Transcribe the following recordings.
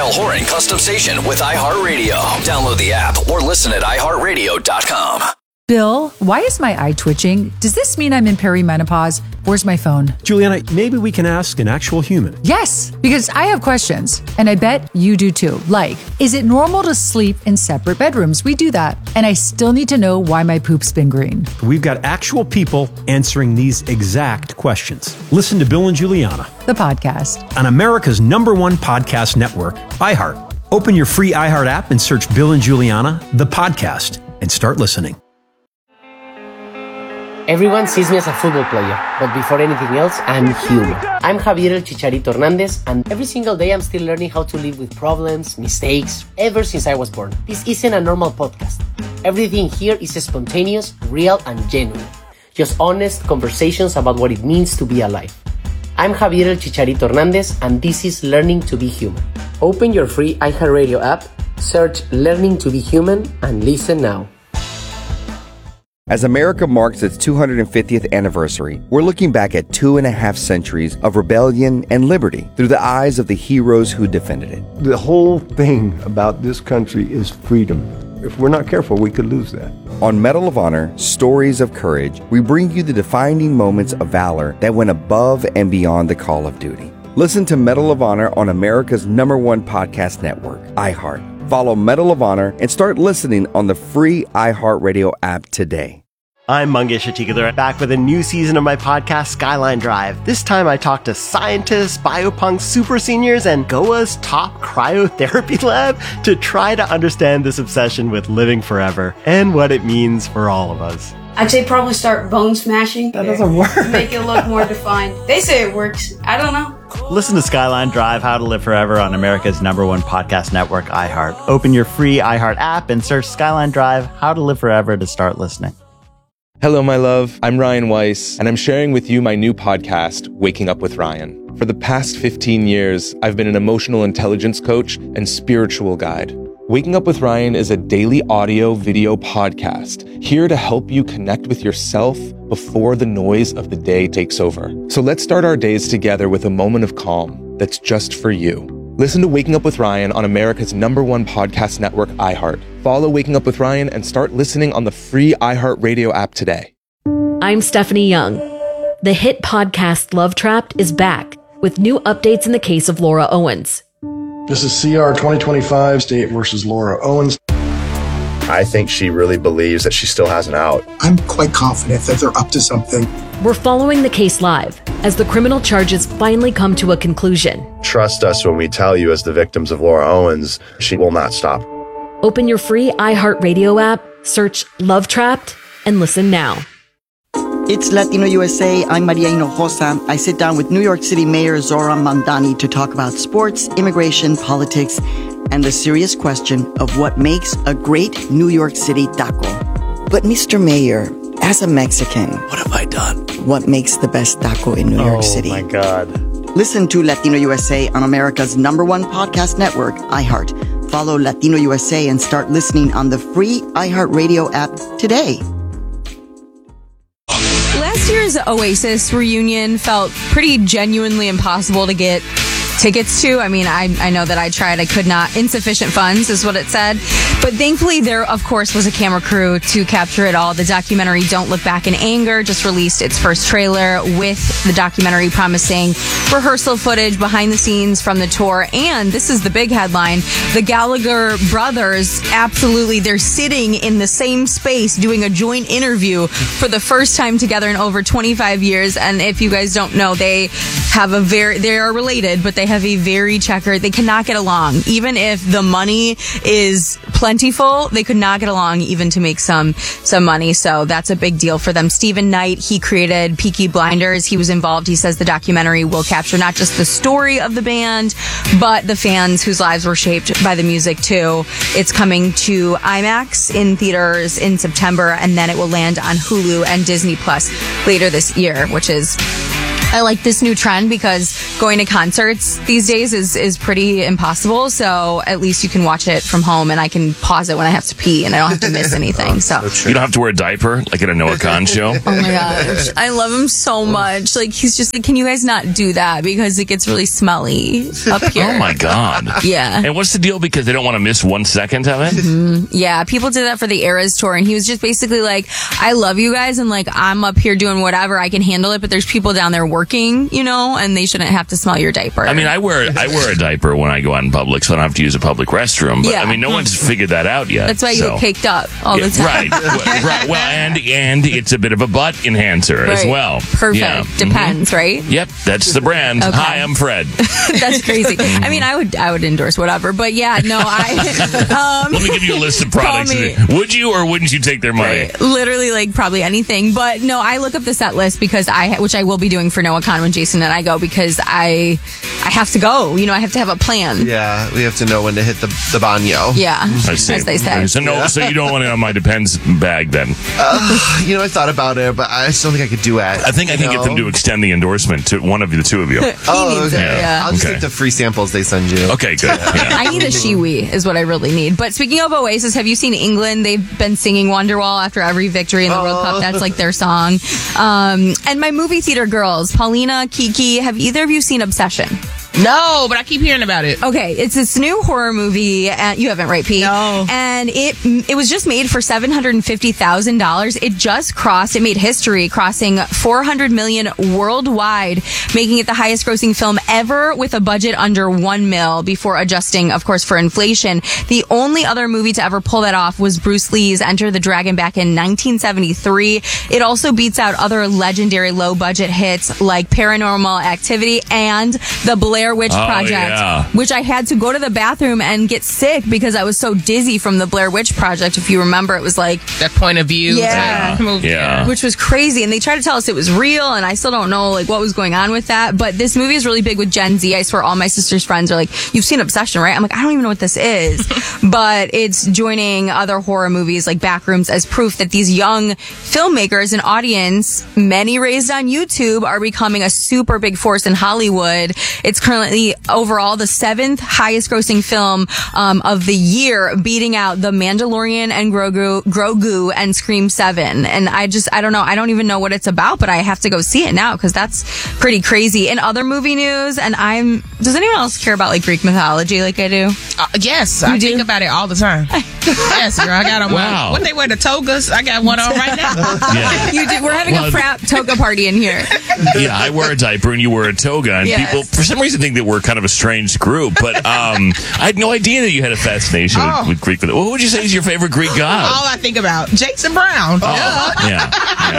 Niall Horan Custom Station with iHeartRadio. Download the app or listen at iHeartRadio.com. Bill, why is my eye twitching? Does this mean I'm in perimenopause? Where's my phone? Juliana, maybe we can ask an actual human. Yes, because I have questions, and I bet you do too. Like, is it normal to sleep in separate bedrooms? We do that. And I still need to know why my poop's been green. We've got actual people answering these exact questions. Listen to Bill and Juliana, the podcast, on America's #1 podcast network, iHeart. Open your free iHeart app and search Bill and Juliana, the podcast, and start listening. Everyone sees me as a football player, but before anything else, I'm human. I'm Javier El Chicharito Hernandez, and every single day I'm still learning how to live with problems, mistakes, ever since I was born. This isn't a normal podcast. Everything here is spontaneous, real, and genuine. Just honest conversations about what it means to be alive. I'm Javier El Chicharito Hernandez, and this is Learning to be Human. Open your free iHeartRadio app, search Learning to be Human, and listen now. As America marks its 250th anniversary, we're looking back at 2.5 centuries of rebellion and liberty through the eyes of the heroes who defended it. The whole thing about this country is freedom. If we're not careful, we could lose that. On Medal of Honor, Stories of Courage, we bring you the defining moments of valor that went above and beyond the call of duty. Listen to Medal of Honor on America's #1 podcast network, iHeart. Follow Medal of Honor and start listening on the free iHeartRadio app today. I'm Mangesh Atikadar, back with a new season of my podcast, Skyline Drive. This time I talk to scientists, biopunks, super seniors, and Goa's top cryotherapy lab to try to understand this obsession with living forever and what it means for all of us. I'd say probably start bone smashing. That doesn't work. To make it look more defined. They say it works. I don't know. Listen to Skyline Drive, How to Live Forever on America's #1 podcast network, iHeart. Open your free iHeart app and search Skyline Drive, How to Live Forever to start listening. Hello, my love. I'm Ryan Weiss, and I'm sharing with you my new podcast, Waking Up with Ryan. For the past 15 years, I've been an emotional intelligence coach and spiritual guide. Waking Up with Ryan is a daily audio video podcast here to help you connect with yourself before the noise of the day takes over. So let's start our days together with a moment of calm that's just for you. Listen to Waking Up with Ryan on America's #1 podcast network, iHeart. Follow Waking Up with Ryan and start listening on the free iHeartRadio app today. I'm Stephanie Young. The hit podcast Love Trapped is back with new updates in the case of Laura Owens. This is CR 2025, State versus Laura Owens. I think she really believes that she still has an out. I'm quite confident that they're up to something. We're following the case live as the criminal charges finally come to a conclusion. Trust us when we tell you, as the victims of Laura Owens, she will not stop. Open your free iHeartRadio app, search Love Trapped, and listen now. It's Latino USA. I'm Maria Hinojosa. I sit down with New York City Mayor Zoran Mandani to talk about sports, immigration, politics, and the serious question of what makes a great New York City taco. But Mr. Mayor, as a Mexican, what have I done? What makes the best taco in New York City? Oh my God. Listen to Latino USA on America's #1 podcast network, iHeart. Follow Latino USA and start listening on the free iHeartRadio app today. Last year's Oasis reunion felt pretty genuinely impossible to get tickets to. I mean, I know that I tried. I could not. Insufficient funds is what it said. But thankfully, there, of course, was a camera crew to capture it all. The documentary Don't Look Back in Anger just released its first trailer with the documentary promising rehearsal footage behind the scenes from the tour. And this is the big headline. The Gallagher brothers, absolutely, they're sitting in the same space doing a joint interview for the first time together in over 25 years. And if you guys don't know, they are related, but they have a very checkered, they cannot get along. Even if the money is plentiful, they could not get along even to make some money. So that's a big deal for them. Stephen Knight, he created Peaky Blinders. He was involved. He says the documentary will capture not just the story of the band, but the fans whose lives were shaped by the music too. It's coming to IMAX in theaters in September, and then it will land on Hulu and Disney Plus later this year, which is I like this new trend because going to concerts these days is pretty impossible. So at least you can watch it from home, and I can pause it when I have to pee, and I don't have to miss anything. So you don't have to wear a diaper like at a Noah Khan show. Oh my gosh, I love him so much. Like, he's just like, can you guys not do that because it gets really smelly up here? Oh my God. Yeah. And what's the deal? Because they don't want to miss 1 second of it? Mm-hmm. Yeah, people did that for the Eras tour, and he was just basically like, I love you guys, and like, I'm up here doing whatever, I can handle it, but there's people down there working, you know, and they shouldn't have to smell your diaper. I mean, I wear a diaper when I go out in public, so I don't have to use a public restroom. But Yeah. I mean, no one's figured that out yet. That's why you so. get caked up all the time. Right. Right. Well, and it's a bit of a butt enhancer as Right. well. Perfect. Yeah. Depends, right? Yep, that's the brand. Okay. Hi, I'm Fred. That's crazy. I mean, I would endorse whatever, but yeah, no, Let me give you a list of products. Call me. Would you or wouldn't you take their money? Literally, like, probably anything. But no, I look up the set list because which I will be doing for Noah Khan when Jason and I go, because I have to go. You know, I have to have a plan. Yeah, we have to know when to hit the baño. Yeah, I see. as they say. So you don't want it on my Depends bag then? You know, I thought about it, but I just don't think I could do it. I think I can get them to extend the endorsement to one of the two of you. Oh, okay. Yeah. I'll just take the free samples they send you. Okay, good. Yeah. I need a Shiwi is what I really need. But speaking of Oasis, have you seen England? They've been singing Wonderwall after every victory in the World Cup. That's like their song. And my movie theater girls, Paulina, Kiki, have either of you seen Obsession? No, but I keep hearing about it. Okay, it's this new horror movie. You haven't, right, Pete? No. And it was just made for $750,000. It made history, crossing $400 million worldwide, making it the highest grossing film ever with a budget under $1 million before adjusting, of course, for inflation. The only other movie to ever pull that off was Bruce Lee's Enter the Dragon back in 1973. It also beats out other legendary low budget hits like Paranormal Activity and The Blair Witch Project, which I had to go to the bathroom and get sick because I was so dizzy from the Blair Witch Project. If you remember, it was like that point of view. Which was crazy. And they tried to tell us it was real, and I still don't know like what was going on with that. But this movie is really big with Gen Z. I swear all my sister's friends are like, you've seen Obsession, right? I'm like, I don't even know what this is. But it's joining other horror movies like Backrooms as proof that these young filmmakers and audience, many raised on YouTube, are becoming a super big force in Hollywood. It's currently overall the 7th highest grossing film of the year, beating out The Mandalorian and Grogu and Scream 7. And I don't know. I don't even know what it's about, but I have to go see it now because that's pretty crazy. In other movie news, does anyone else care about like Greek mythology like I do? Yes, I think about it all the time. Yes, girl, I got on my, when they wear the togas, I got one on right now. Yeah. You do. We're having a frat toga party in here. Yeah, I wear a diaper and you wear a toga, and people for some reason think that we're kind of a strange group. But I had no idea that you had a fascination with Greek. What would you say is your favorite Greek god? All I think about Jason Brown. Yeah,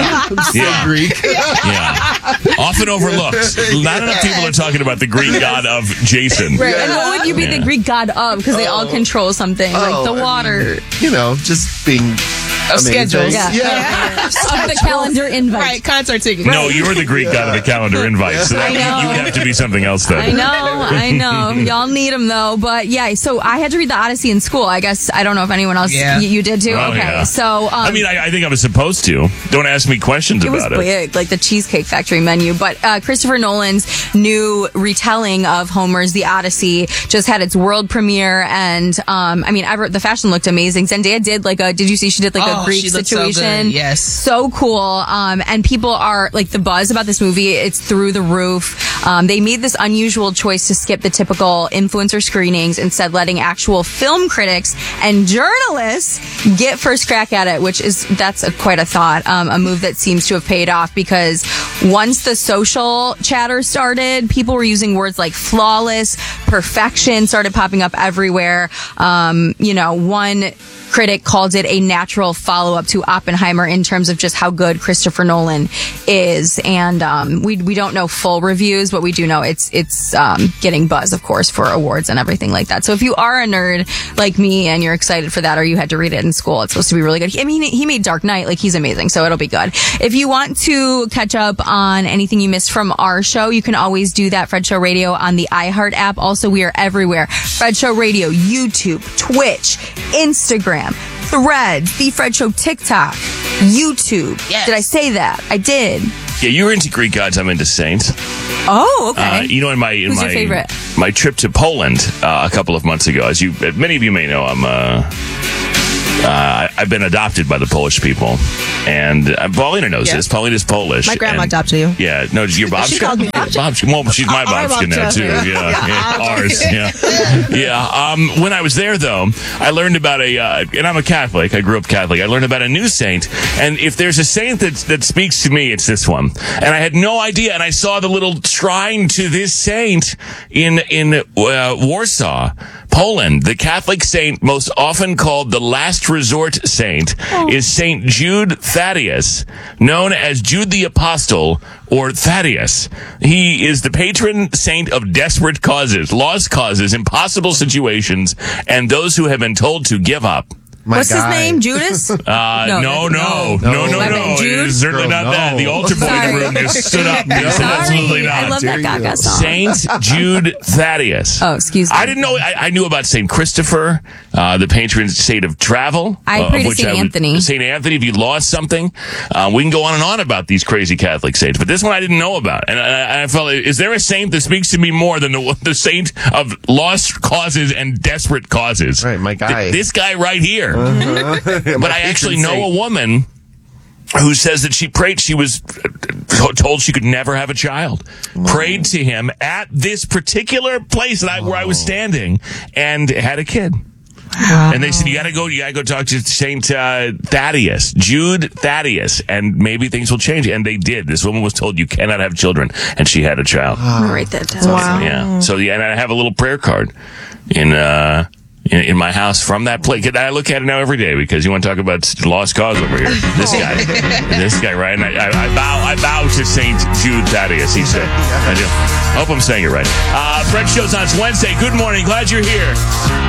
Greek. Yeah, often overlooked. Not enough people are talking about the Greek god of Jason. Right. And what would you be the Greek god of? Because they all control something, like the water. You know, just being schedules. Of the calendar invite. Right, concert tickets. No, you're the Greek god of the calendar invite. So that you have to be something else then. I know. Y'all need them though. But yeah, so I had to read the Odyssey in school. I guess I don't know if anyone else you did too. Oh, okay. yeah. So I mean, I think I was supposed to. Don't ask me questions about it. It was big, like the Cheesecake Factory menu. But Christopher Nolan's new retelling of Homer's The Odyssey just had its world premiere, and I mean, the fashion looked amazing. Zendaya did did you see she did a Greek situation? So good. Yes, so cool. And people are like, the buzz about this movie, it's through the roof. They made this unusual choice to skip the typical influencer screenings, instead letting actual film critics and journalists get first crack at it, that's quite a thought. A move that seems to have paid off, because once the social chatter started, people were using words like flawless, perfection started popping up everywhere. One critic called it a natural follow-up to Oppenheimer in terms of just how good Christopher Nolan is. And we don't know full reviews, but we do know it's getting buzz, of course, for awards and everything like that. So if you are a nerd like me and you're excited for that, or you had to read it in school, it's supposed to be really good. I mean, he made Dark Knight. He's amazing, so it'll be good. If you want to catch up on anything you missed from our show, you can always do that, Fred Show Radio, on the iHeart app. Also, we are everywhere. Fred Show Radio, YouTube, Twitch, Instagram, Threads, The Fred Show TikTok, YouTube. Yes. Did I say that? I did. Yeah, you're into Greek gods. I'm into saints. Oh, okay. You know, Who's your favorite? My trip to Poland a couple of months ago, as many of you may know, I've been adopted by the Polish people, and Paulina knows this. Paulina's Polish. My grandma adopted you. Yeah, no, your Babshka? She called me Babshka. Well, she's my Babshka now too. Yeah, ours. Yeah. When I was there, though, I learned about and I'm a Catholic. I grew up Catholic. I learned about a new saint, and if there's a saint that speaks to me, it's this one. And I had no idea, and I saw the little shrine to this saint in Warsaw, Poland. The Catholic saint most often called the last resort saint is Saint Jude Thaddeus, known as Jude the Apostle or Thaddeus. He is the patron saint of desperate causes, lost causes, impossible situations, and those who have been told to give up. What's his name? Judas? No. It is certainly not that. The altar boy in the room just stood up. He said absolutely not. I love that Gaga song. Saint Jude Thaddeus. Oh, excuse me. I didn't know. I knew about Saint Christopher, the patron saint of travel. I pray to Saint Anthony. Saint Anthony, if you lost something. We can go on and on about these crazy Catholic saints, but this one I didn't know about. And I felt, is there a saint that speaks to me more than the saint of lost causes and desperate causes? Right, my guy. This guy right here. But I actually know a woman who says that she was told she could never have a child. Prayed to him at this particular place where I was standing and had a kid. Wow. And they said, you gotta go talk to Saint Thaddeus, Jude Thaddeus, and maybe things will change. And they did. This woman was told you cannot have children, and she had a child. I'm gonna write that down. So, yeah. And I have a little prayer card in my house from that place. I look at it now every day because you want to talk about lost cause over here. This guy, right? And I bow to Saint Jude Thaddeus. He said, I do. I hope I'm saying it right. Fred Show's on Wednesday. Good morning. Glad you're here.